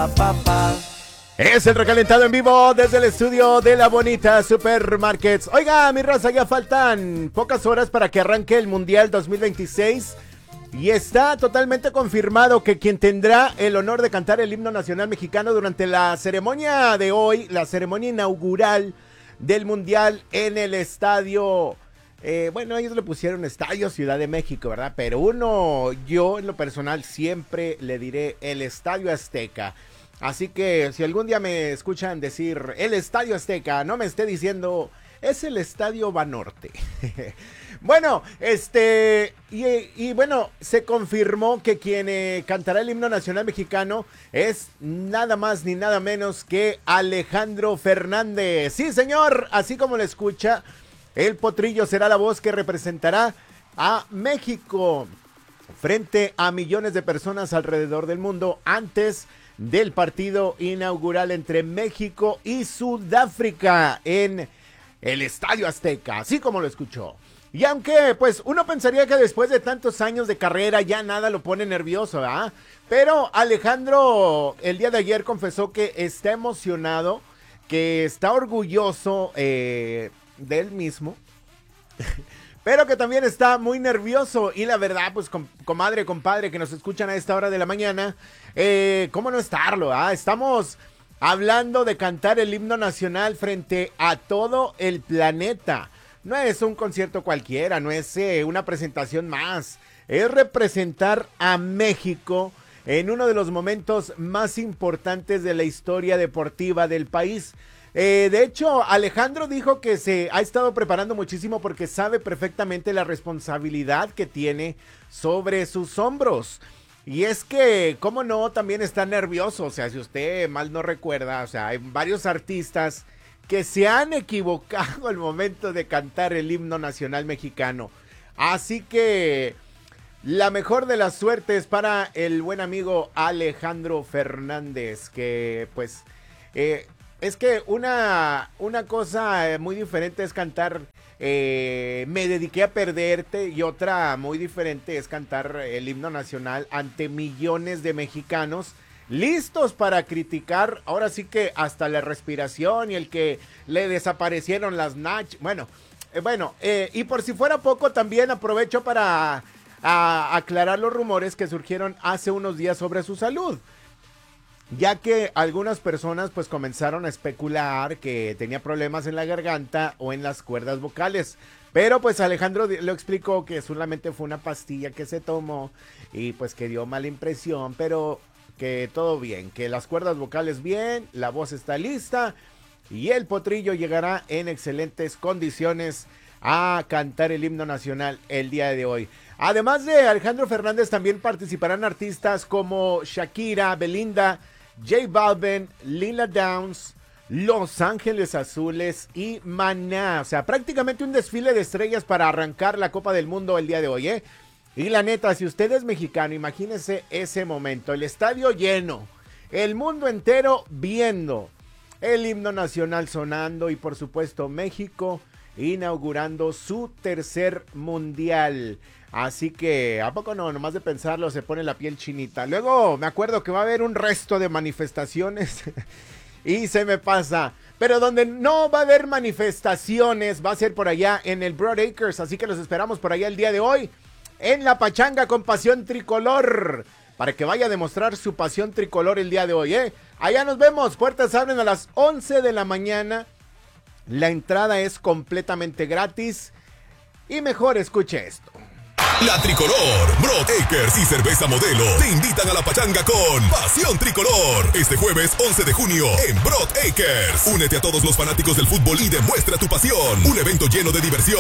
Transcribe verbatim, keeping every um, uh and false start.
pa, pa, pa. Es el recalentado en vivo desde el estudio de la bonita Supermarkets. Oiga, mi raza, ya faltan pocas horas para que arranque el Mundial dos mil veintiséis. Y está totalmente confirmado que quien tendrá el honor de cantar el himno nacional mexicano durante la ceremonia de hoy, la ceremonia inaugural del Mundial en el estadio, eh, bueno, ellos le pusieron Estadio Ciudad de México, ¿verdad? Pero uno, yo en lo personal siempre le diré el Estadio Azteca. Así que si algún día me escuchan decir el Estadio Azteca, no me esté diciendo es el Estadio Banorte. Bueno, este, y, y bueno, se confirmó que quien eh, cantará el himno nacional mexicano es nada más ni nada menos que Alejandro Fernández. Sí, señor, así como lo escucha, el Potrillo será la voz que representará a México frente a millones de personas alrededor del mundo antes del partido inaugural entre México y Sudáfrica en el Estadio Azteca, así como lo escuchó. Y aunque, pues, uno pensaría que después de tantos años de carrera ya nada lo pone nervioso, ¿verdad? Pero Alejandro el día de ayer confesó que está emocionado, que está orgulloso eh, de él mismo, pero que también está muy nervioso. Y la verdad, pues, com- comadre, compadre, que nos escuchan a esta hora de la mañana, eh, ¿cómo no estarlo? ¿Ah? Estamos hablando de cantar el himno nacional frente a todo el planeta. No es un concierto cualquiera, no es eh, una presentación más. Es representar a México en uno de los momentos más importantes de la historia deportiva del país. Eh, de hecho, Alejandro dijo que se ha estado preparando muchísimo porque sabe perfectamente la responsabilidad que tiene sobre sus hombros. Y es que, cómo no, también está nervioso. O sea, si usted mal no recuerda, o sea, hay varios artistas que se han equivocado al momento de cantar el himno nacional mexicano. Así que la mejor de las suertes para el buen amigo Alejandro Fernández, que pues eh, es que una, una cosa muy diferente es cantar eh, Me dediqué a perderte, y otra muy diferente es cantar el himno nacional ante millones de mexicanos listos para criticar, ahora sí que hasta la respiración y el que le desaparecieron las nach. Bueno, eh, bueno, eh, y por si fuera poco, también aprovecho para a, aclarar los rumores que surgieron hace unos días sobre su salud, ya que algunas personas pues comenzaron a especular que tenía problemas en la garganta o en las cuerdas vocales. Pero pues Alejandro lo explicó que solamente fue una pastilla que se tomó y pues que dio mala impresión, pero que todo bien, que las cuerdas vocales bien, la voz está lista y el Potrillo llegará en excelentes condiciones a cantar el himno nacional el día de hoy. Además de Alejandro Fernández, también participarán artistas como Shakira, Belinda, J Balvin, Lila Downs, Los Ángeles Azules y Maná. O sea, prácticamente un desfile de estrellas para arrancar la Copa del Mundo el día de hoy, ¿eh? Y la neta, si usted es mexicano, imagínese ese momento, el estadio lleno, el mundo entero viendo, el himno nacional sonando y por supuesto México inaugurando su tercer mundial. Así que, ¿a poco no? Nomás de pensarlo se pone la piel chinita. Luego me acuerdo que va a haber un resto de manifestaciones y se me pasa. Pero donde no va a haber manifestaciones va a ser por allá en el Broad Acres, así que los esperamos por allá el día de hoy. En la pachanga con pasión tricolor, para que vaya a demostrar su pasión tricolor el día de hoy, ¿eh? Allá nos vemos, puertas abren a las once de la mañana, la entrada es completamente gratis, y mejor escuche esto. La Tricolor, Broad Acres y Cerveza Modelo te invitan a la pachanga con Pasión Tricolor este jueves once de junio en Broad Acres. Únete a todos los fanáticos del fútbol y demuestra tu pasión. Un evento lleno de diversión,